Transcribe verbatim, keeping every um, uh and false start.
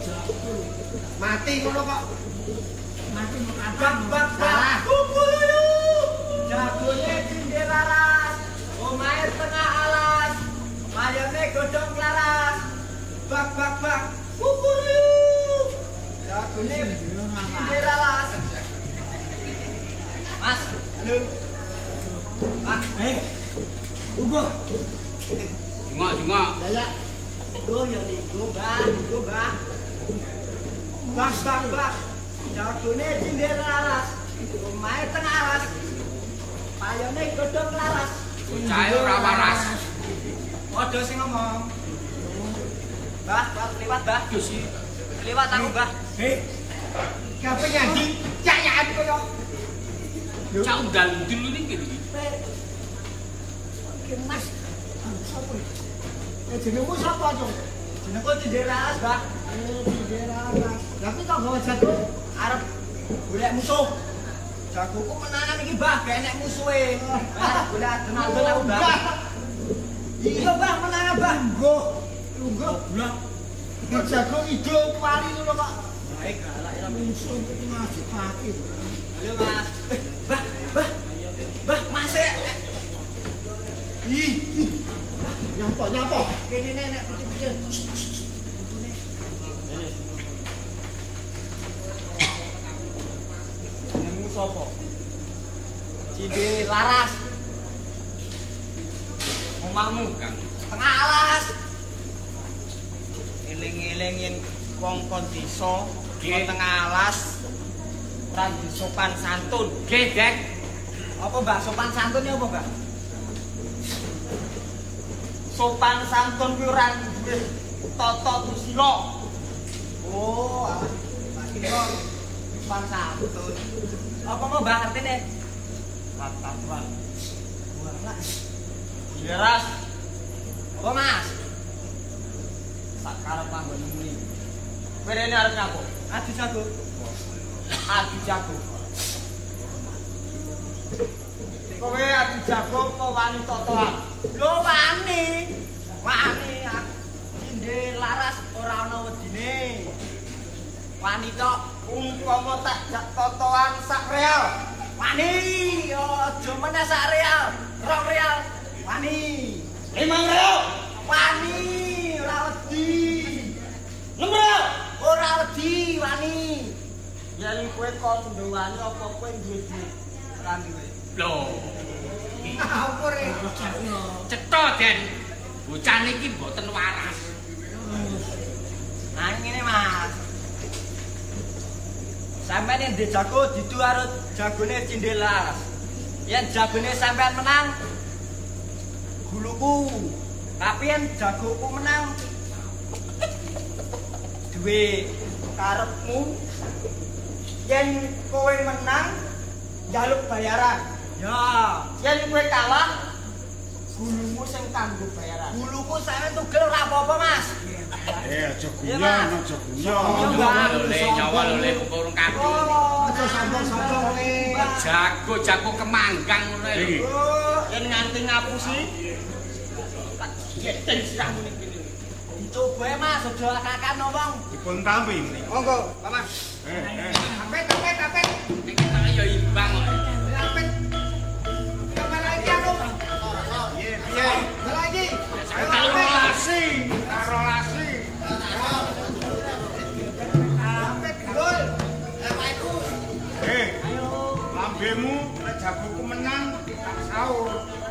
Mati ngono kok. Mati mau Bak bak bak. Kukuyu. Jagone cindhe laras. Omahe tengah alas. Mayone godhong laras. Bak bak bak. Kukuyu. Jagone cindhe laras. Mas, halo. Pak, eh. Ugo. Cuma cuma. Ya ya. Go ya niku, Mbah, niku, Mbah. Bak bak bak. Jagone cindhe laras. Omahe tengah alas. Payone godhong laras. Bocahe ora waras. Padha sing ngomong. Mbah, Mbah liwat, Mbah. Yo sih. Liwat aku, Mbah. Heh. Kape nyandi? Cayaan koyo. Cak undal-undul ini gini. Ki Mas. Sopo? Eh jenengmu sapa, Cung? Jenengku cindhe laras, Mbah. Eh Benderalas. Lah kok gawe jago? Arep golek musuh. Jagoku menangan iki, Mbah, gak enek musuhe. Arep golek denal-denal aku, Mbah. Iya, Mbah, menangan, Mbah. Nggo. Nggo blak. Kok jago ijo wali ngono kok. Baik, galak ya. Musuh iki masih pati. Halo, Mas. Eh, Mbah, Mbah. Mbah, Mas. eh. Ih, ih. Nyapa nyapa? Kene nenek putih-putih. Jenengmu sapa? Cindhe laras. Omahmu Kang. Tengah alas. Eling-eling yen wong-wong desa Nggih. tengah alas ora duwe sopan santun. Nggih, Dek. Apa Mbak sopan santunnya apa, Mbak? Sopan santun kuwi ora duwe tata tusila. Oh, alah. Mbak kira sopan santun. Apa mau Mbak artine? Lat-latan. Walah. Jeras Apa, Mas? sak karep panggonmu muni. Kowe rene arep nyapa? Adu jago. Adu jago. Kowe adu jago apa wani totoan? Lho wani. Wani cindhe laras ora ana wedine. Wani tok. Umpama tak jak totoan sak real. Wani, aja meneh sak real. Rong real. Wani. Limang real. Wani, ora wedi. Enam real. Ora wedi, wani. Yen kowe kon ndowani apa kowe duwe duit? Ora duwe. Loh. Apa re? Cetha, Den. Bocah niki mboten waras. Nah, ngene Mas. Sampeyan yen ndek jago didu karo jagone cindhe laras. Yen jagone sampeyan menang guluku. Tapi yen jagoku menang duwe karepmu. Yen kowe menang njaluk bayaran. Ya, Yen kowe kalah, gulumu sing kanggo bayaran. guluku sampeyan tugel ora apa-apa, Mas. Eh aja Iya, guyon, Mas. aja Iya, guyon. Mbak. Lho, nyawa lho, le kurung kaki. Oh, Aja sombong-sombong le. Jago-jago kemanggang ngono lho. Oh, Yen nganti ngapusi, tak geting siramu ning kene. dicoba ya, Mas, aja akakan ngomong. Dipun tampi mriki. Monggo, Mas. Eh, eh. Apet, apet, apet. Iki tak yo imbang kok. Apet. Coba lagi anu. Piye, piye? Coba lagi. Ayo, Kalau apet. Relasi, relasi. Apet, gol. Apa itu? Eh, lambemu nek jagoku menang tak sahur.